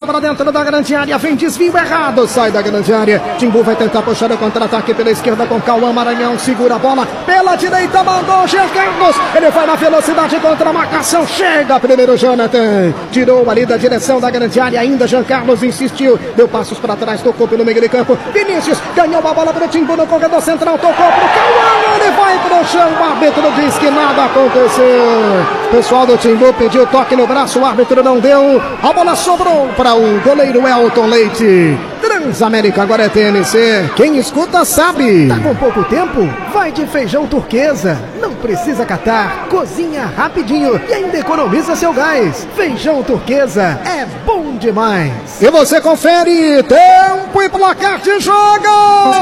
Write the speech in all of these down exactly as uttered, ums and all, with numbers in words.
para dentro da grande área, vem desvio errado, sai da grande área. Timbu vai tentar puxar o contra-ataque pela esquerda com Cauã Maranhão, segura a bola, pela direita mandou Jean Carlos, ele vai na velocidade contra a marcação, chega primeiro Jonathan, tirou ali da direção da grande área, ainda Jean Carlos insistiu, deu passos para trás, tocou pelo meio de campo, Vinícius ganhou a bola para o Timbu no corredor central, tocou para o Cauã, ele vai para o chão, o árbitro diz que nada aconteceu. O pessoal do Timbu pediu toque no braço, o árbitro não deu, a bola sobrou para o goleiro Elton Leite. Transamérica agora é T N C, quem escuta sabe. Tá com pouco tempo? Vai de Feijão Turquesa, não precisa catar, cozinha rapidinho e ainda economiza seu gás. Feijão Turquesa é bom demais. E você confere tempo e placar de jogo.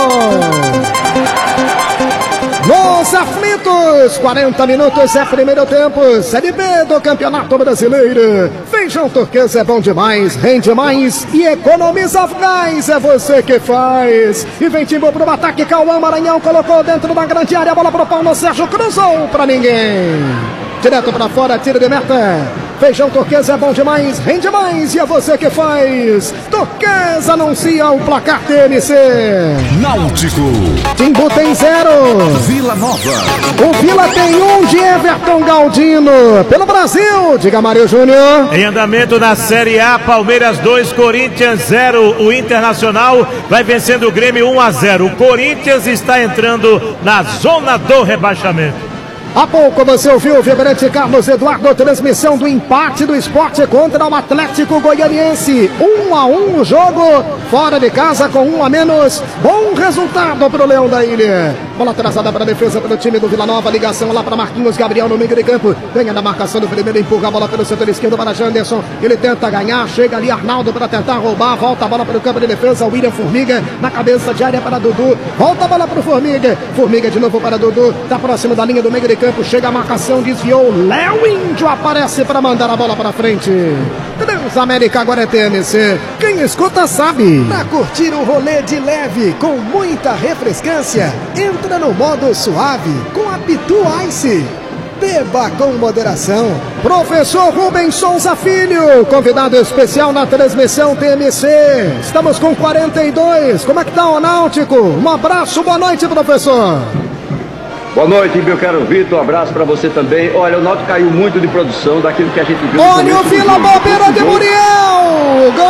Nos aflitos, quarenta minutos é primeiro tempo, Série B do Campeonato Brasileiro. Feijão Turquesa é bom demais, rende mais e economiza gás, é você que faz. E vem Timbu pro ataque, Cauã Maranhão colocou dentro da grande área, a bola pro Paulo Sérgio, cruzou pra ninguém. Direto pra fora, tiro de meta. Feijão Turquesa é bom demais, rende mais e é você que faz. Turquesa anuncia o placar T N C. Náutico. Timbu tem zero. Vila Nova. O Vila tem um de Everton Galdino. Pelo Brasil, diga Mário Júnior. Em andamento na Série A, Palmeiras dois, Corinthians zero. O Internacional vai vencendo o Grêmio um a zero. O Corinthians está entrando na zona do rebaixamento. Há pouco você ouviu o vibrante Carlos Eduardo, transmissão do empate do Sport contra o Atlético Goianiense. Um a um o jogo, fora de casa com um a menos. Bom resultado para o Leão da Ilha. Bola atrasada para a defesa pelo time do Vila Nova. Ligação lá para Marquinhos Gabriel no meio de campo. Ganha na marcação do primeiro, empurra a bola pelo setor esquerdo para Janderson. Ele tenta ganhar, chega ali Arnaldo para tentar roubar. Volta a bola para o campo de defesa. William Formiga na cabeça de área para Dudu. Volta a bola para o Formiga. Formiga de novo para Dudu. Está próximo da linha do meio de campo. Chega a marcação, desviou. Léo Índio aparece para mandar a bola para frente. Transamérica agora é T N C. Quem escuta sabe. Pra curtir um rolê de leve com muita refrescância, entra no modo suave com a Pitu Ice. Beba com moderação. Professor Rubens Souza Filho, convidado especial na transmissão T N C. Estamos com quarenta e dois. Como é que tá o Náutico? Um abraço, boa noite, professor. Boa noite, meu caro Vitor, um abraço pra você também. Olha, o Náutico caiu muito de produção daquilo que a gente viu. Olha o Vila, bobeira de Muriel! Gol!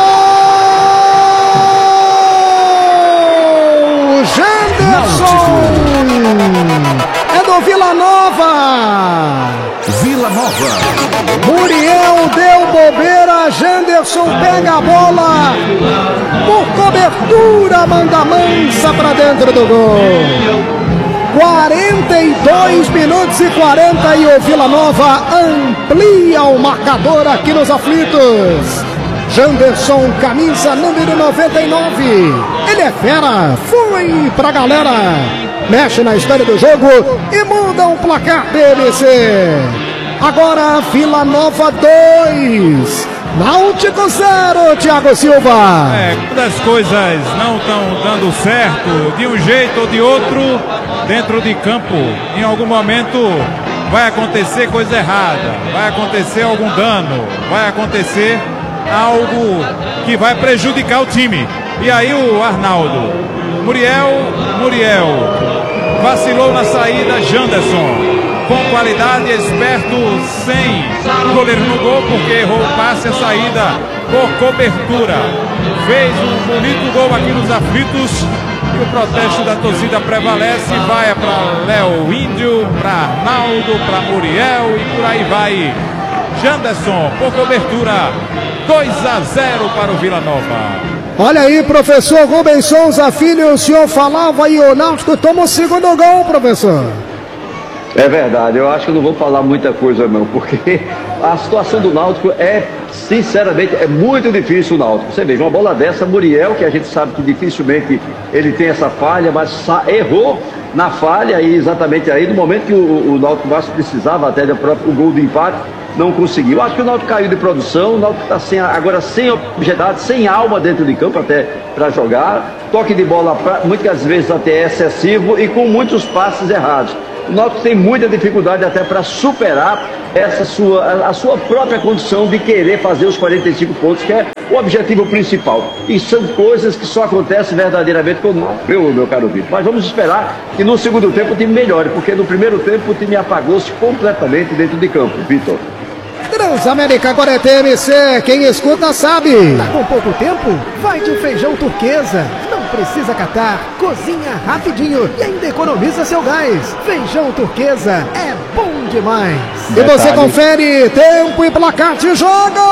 Janderson! É do Vila Nova! Vila Nova. Muriel deu bobeira, Janderson pega a bola. Por cobertura, manda mansa pra dentro do gol. quarenta e dois minutos e quarenta e o Vila Nova amplia o marcador aqui nos aflitos. Janderson, camisa número noventa e nove. Ele é fera, foi pra galera. Mexe na história do jogo e muda o placar T N C. Agora Vila Nova dois. Náutico zero, Thiago Silva. É, quando as coisas não estão dando certo, de um jeito ou de outro, dentro de campo, em algum momento vai acontecer coisa errada, vai acontecer algum dano, vai acontecer algo que vai prejudicar o time. E aí o Arnaldo, Muriel, Muriel, vacilou na saída, Janderson. Com qualidade, esperto, sem o goleiro no gol, porque errou o passe, a saída por cobertura. Fez um bonito gol aqui nos aflitos e o protesto da torcida prevalece. Vai para Léo Índio, para Arnaldo, para Muriel e por aí vai. Janderson por cobertura, dois a zero para o Vila Nova. Olha aí, professor Rubens Souza Filho, o senhor falava e o Náutico toma o segundo gol, professor. É verdade, eu acho que eu não vou falar muita coisa não, porque a situação do Náutico é, sinceramente, é muito difícil o Náutico. Você veja, uma bola dessa, Muriel, que a gente sabe que dificilmente ele tem essa falha, mas errou na falha e exatamente aí, no momento que o, o Náutico mais precisava até do próprio o gol do empate, não conseguiu. Eu acho que o Náutico caiu de produção, o Náutico está sem, agora sem objetado, sem alma dentro de campo até para jogar, toque de bola pra, muitas vezes até excessivo e com muitos passes errados. O Náutico tem muita dificuldade até para superar essa sua, a sua própria condição de querer fazer os quarenta e cinco pontos, que é o objetivo principal. E são coisas que só acontecem verdadeiramente com nós, meu, meu caro Vitor. Mas vamos esperar que no segundo tempo o time melhore, porque no primeiro tempo o time apagou-se completamente dentro de campo, Vitor. Transamérica agora é T M C, quem escuta sabe. Tá com pouco tempo? Vai de feijão turquesa. Não precisa catar, cozinha rapidinho e ainda economiza seu gás. Feijão turquesa é bom demais. E você confere tempo e placar de jogo.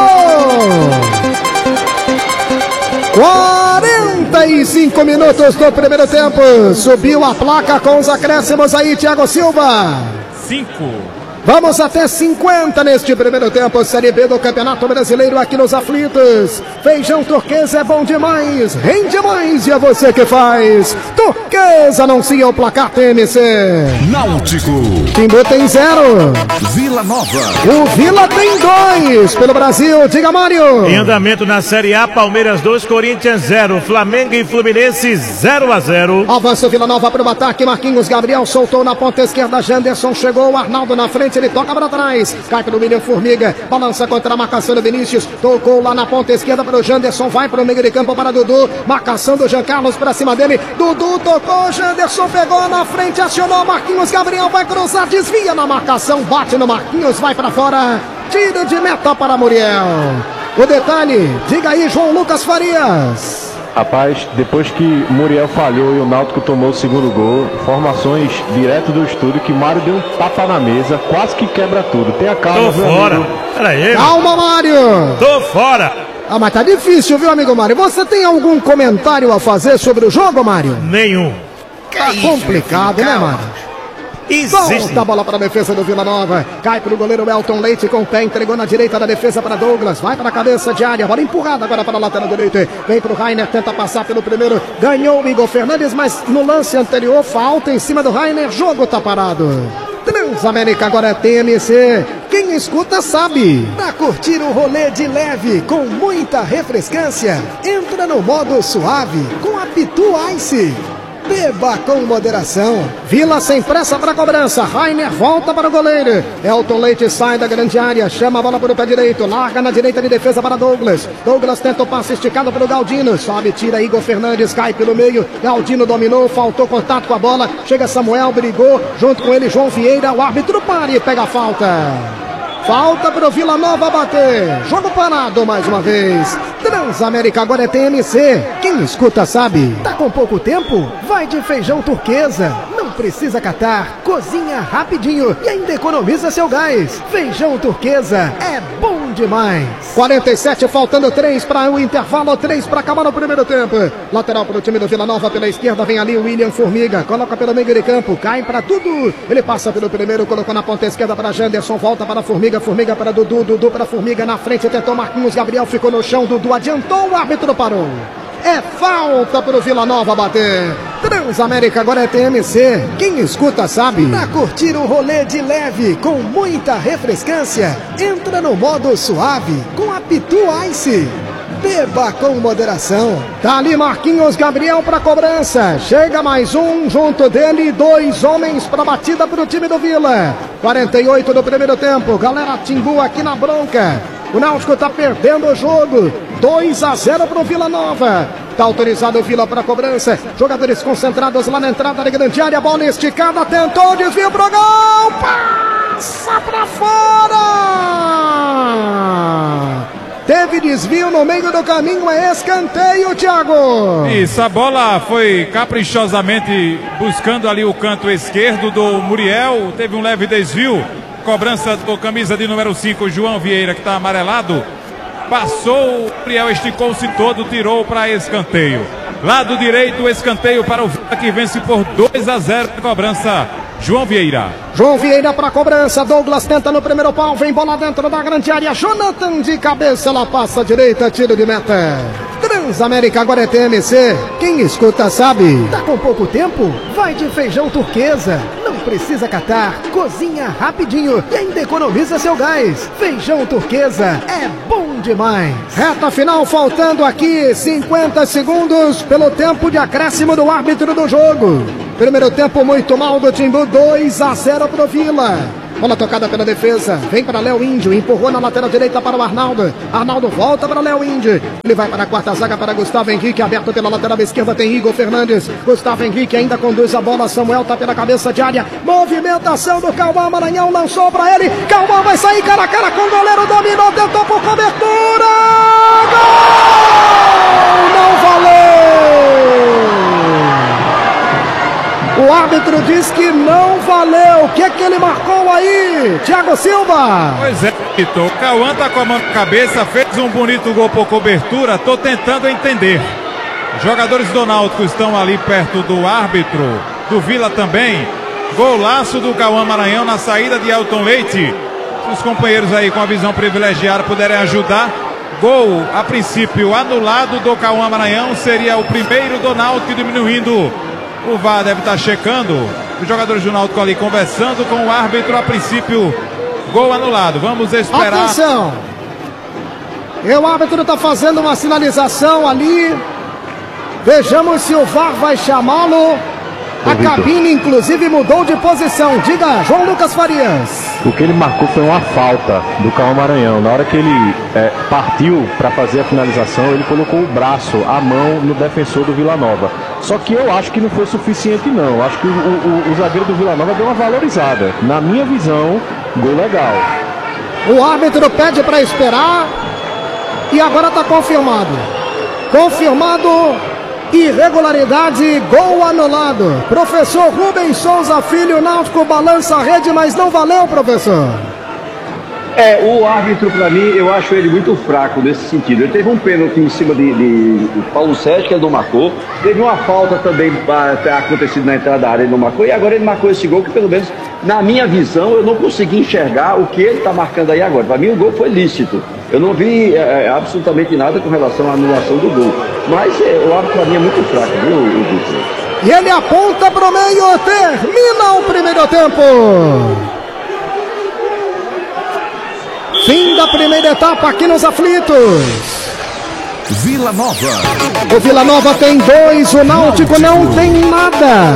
quarenta e cinco minutos do primeiro tempo. Subiu a placa com os acréscimos aí, Thiago Silva. Cinco. Vamos até cinquenta neste primeiro tempo, Série B do Campeonato Brasileiro aqui nos Aflitos. Feijão turquesa é bom demais, rende mais e é você que faz. Turquesa anuncia o placar T M C. Náutico. Timbu tem zero. Vila Nova. O Vila tem dois pelo Brasil. Diga, Mário. Em andamento na Série A, Palmeiras dois, Corinthians zero. Flamengo e Fluminense zero a zero. Avança o Vila Nova para o ataque. Marquinhos Gabriel soltou na ponta esquerda. Janderson chegou. O Arnaldo na frente. Ele toca para trás. Cai para o William Formiga. Balança contra a marcação do Vinícius. Tocou lá na ponta esquerda para o Janderson. Vai para o meio de campo para Dudu. Marcação do Jean Carlos para cima dele. Dudu tocou. Janderson pegou na frente. Acionou Marquinhos Gabriel. Vai cruzar. Desvia na marcação. Bate no Marquinhos. Vai para fora. Tiro de meta para Muriel. O detalhe. Diga aí, João Lucas Farias. Rapaz, depois que Muriel falhou e o Náutico tomou o segundo gol, informações direto do estúdio que Mário deu um tapa na mesa, quase que quebra tudo. Tenha calma, Tô fora. Pera aí. Calma, Mário. Tô fora. Ah, mas tá difícil, viu, amigo Mário? Você tem algum comentário a fazer sobre o jogo, Mário? Nenhum. Tá complicado, né, Mário? Existe. Volta a bola para a defesa do Vila Nova. Cai para o goleiro Elton Leite com o pé. Entregou na direita da defesa para Douglas. Vai para a cabeça de área. Bola empurrada agora para a lateral direita. Vem para o Rainer. Tenta passar pelo primeiro. Ganhou o Igor Fernandes, mas no lance anterior, falta em cima do Rainer. Jogo tá parado. Transamérica agora é T M C. Quem escuta sabe. Pra curtir um rolê de leve com muita refrescância, entra no modo suave com a Pitu Ice. Beba com moderação. Vila sem pressa para a cobrança. Rainer volta para o goleiro. Elton Leite sai da grande área. Chama a bola para o pé direito. Larga na direita de defesa para Douglas. Douglas tenta o passe esticado para o Galdino. Sobe, tira Igor Fernandes. Cai pelo meio. Galdino dominou. Faltou contato com a bola. Chega Samuel, brigou. Junto com ele João Vieira. O árbitro para e pega a falta. Falta para o Vila Nova bater. Jogo parado mais uma vez. Transamérica agora é T M C. Quem escuta sabe. Tá com pouco tempo? Vai de feijão turquesa. Não precisa catar. Cozinha rapidinho e ainda economiza seu gás. Feijão turquesa é bom demais. quarenta e sete, faltando três para o intervalo. três para acabar no primeiro tempo. Lateral para o time do Vila Nova pela esquerda. Vem ali o William Formiga. Coloca pelo meio de campo. Cai para Dudu. Ele passa pelo primeiro. Colocou na ponta esquerda para Janderson. Volta para Formiga. Formiga para Dudu, Dudu para Formiga na frente, tentou Marquinhos Gabriel, ficou no chão, Dudu adiantou, o árbitro parou. É falta para o Vila Nova bater. Transamérica agora é T M C. Quem escuta sabe. Pra curtir um rolê de leve com muita refrescância, entra no modo suave com a Pitu Ice. Beba com moderação. Tá ali Marquinhos Gabriel para cobrança. Chega mais um, junto dele, dois homens para batida para o time do Vila. quarenta e oito do primeiro tempo. Galera Timbu aqui na bronca. O Náutico tá perdendo o jogo. dois a zero para o Vila Nova. Tá autorizado o Vila para cobrança. Jogadores concentrados lá na entrada da grande área. Bola esticada, tentou, desvio pro gol. Passa para fora. Teve desvio no meio do caminho, é escanteio, Thiago. Isso, a bola foi caprichosamente buscando ali o canto esquerdo do Muriel. Teve um leve desvio. Cobrança do camisa de número cinco, João Vieira, que está amarelado. Passou, o Muriel esticou-se todo, tirou para escanteio. Lado direito, escanteio para o Vila, que vence por dois a zero na cobrança. João Vieira. João Vieira para a cobrança. Douglas tenta no primeiro pau. Vem bola dentro da grande área. Jonathan de cabeça. Ela passa direita. Tiro de meta. Transamérica agora é T M C. Quem escuta sabe. Tá com pouco tempo? Vai de feijão turquesa. Não precisa catar. Cozinha rapidinho e ainda economiza seu gás. Feijão turquesa é bom demais. Reta final faltando aqui cinquenta segundos pelo tempo de acréscimo do árbitro do jogo. Primeiro tempo muito mal do Timbu, dois a zero pro Vila. Bola tocada pela defesa. Vem para Léo Índio. Empurrou na lateral direita para o Arnaldo. Arnaldo volta para Léo Índio. Ele vai para a quarta zaga para Gustavo Henrique. Aberto pela lateral esquerda tem Igor Fernandes. Gustavo Henrique ainda conduz a bola. Samuel tá pela cabeça de área. Movimentação do Cauã Maranhão. Lançou para ele. Cauã vai sair cara a cara com o goleiro. Dominou. Tentou por cobertura. Gol! Não valeu! O árbitro diz que não valeu. O que é que ele marcou aí, Thiago Silva? Pois é, Vitor. O Cauã tá com a mão na cabeça, fez um bonito gol por cobertura. Tô tentando entender. Os jogadores do Náutico estão ali perto do árbitro, do Vila também. Golaço do Cauã Maranhão na saída de Elton Leite. Se os companheiros aí com a visão privilegiada puderem ajudar. Gol, a princípio, anulado do Cauã Maranhão. Seria o primeiro do Náutico, diminuindo. O V A R deve estar checando. Os jogadores do Náutico ali conversando com o árbitro. A princípio, gol anulado. Vamos esperar. Atenção! E o árbitro está fazendo uma sinalização ali. Vejamos se o V A R vai chamá-lo. A cabine, inclusive, mudou de posição. Diga, João Lucas Farias. O que ele marcou foi uma falta do Cauã Maranhão. Na hora que ele é, partiu para fazer a finalização, ele colocou o braço, a mão no defensor do Vila Nova. Só que eu acho que não foi suficiente, não. Eu acho que o, o, o zagueiro do Vila Nova deu uma valorizada. Na minha visão, gol legal. O árbitro pede para esperar. E agora está confirmado. Confirmado. Irregularidade, gol anulado. Professor Rubens Souza Filho, Náutico balança a rede, mas não valeu, professor. É, o árbitro, para mim, eu acho ele muito fraco nesse sentido. Ele teve um pênalti em cima de, de, de Paulo Sérgio, que ele não marcou. Teve uma falta também pra, acontecido na entrada da área, ele não marcou. E agora ele marcou esse gol que, pelo menos, na minha visão, eu não consegui enxergar o que ele está marcando aí agora. Para mim, o gol foi lícito. Eu não vi é, absolutamente nada com relação à anulação do gol. Mas é, o árbitro, para mim, é muito fraco, viu, Vitor? E ele aponta para o meio, termina o primeiro tempo. Fim da primeira etapa aqui nos aflitos. Vila Nova. O Vila Nova tem dois, o Náutico não tem nada.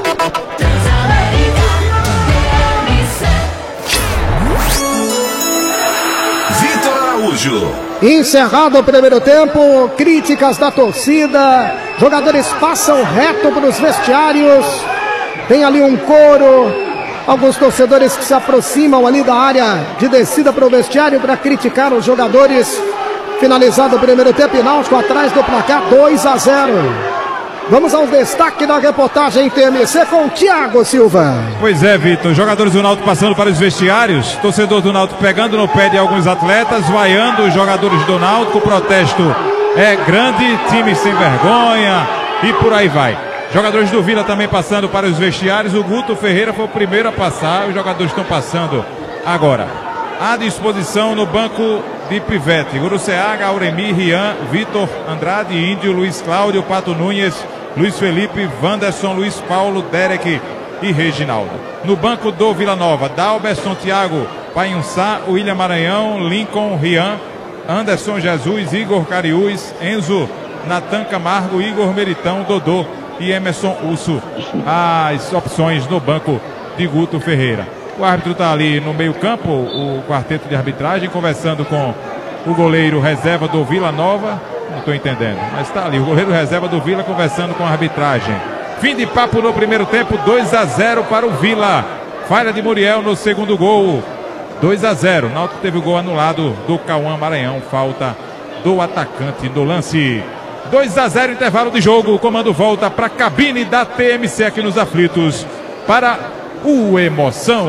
Vitor Araújo. Encerrado o primeiro tempo, críticas da torcida. Jogadores passam reto para os vestiários. Tem ali um coro. Alguns torcedores que se aproximam ali da área de descida para o vestiário para criticar os jogadores. Finalizado o primeiro tempo, Náutico atrás do placar dois a zero. Vamos ao destaque da reportagem T M C com Thiago Silva. Pois é, Vitor, jogadores do Náutico passando para os vestiários, torcedor do Náutico pegando no pé de alguns atletas, vaiando os jogadores do Náutico, o protesto é grande, time sem vergonha e por aí vai. Jogadores do Vila também passando para os vestiários. O Guto Ferreira foi o primeiro a passar. Os jogadores estão passando agora. À disposição no banco de Pivete. Guruceaga, Auremi, Rian, Vitor Andrade, Índio, Luiz Cláudio, Pato Nunes, Luiz Felipe, Wanderson, Luiz Paulo, Derek e Reginaldo. No banco do Vila Nova, Dalberson, Thiago, Painhussá, William Maranhão, Lincoln, Rian, Anderson Jesus, Igor Cariús, Enzo, Natan Camargo, Igor Meritão, Dodô e Emerson Urso. As opções no banco de Guto Ferreira. O árbitro está ali no meio campo, o quarteto de arbitragem, conversando com o goleiro reserva do Vila Nova. Não estou entendendo, mas está ali o goleiro reserva do Vila conversando com a arbitragem. Fim de papo no primeiro tempo, dois a zero para o Vila. Falha de Muriel no segundo gol, dois a zero. Náutico teve o gol anulado do Cauã Maranhão, falta do atacante no lance. dois a zero, intervalo de jogo. O comando volta para a cabine da T M C aqui nos aflitos para o Emoção.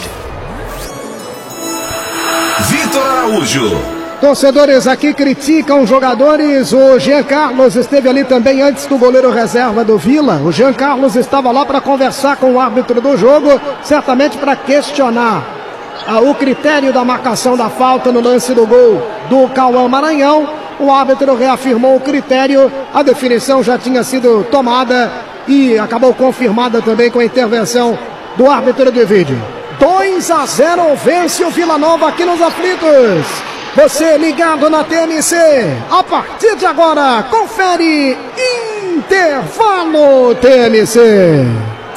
Vitor Araújo. Torcedores aqui criticam os jogadores. O Jean Carlos esteve ali também antes do goleiro reserva do Vila. O Jean Carlos estava lá para conversar com o árbitro do jogo, certamente para questionar ah, o critério da marcação da falta no lance do gol do Cauã Maranhão. O árbitro reafirmou o critério, a definição já tinha sido tomada e acabou confirmada também com a intervenção do árbitro de vídeo. dois a zero vence o Vila Nova aqui nos aflitos. Você ligado na T M C. A partir de agora, confere Intervalo T M C.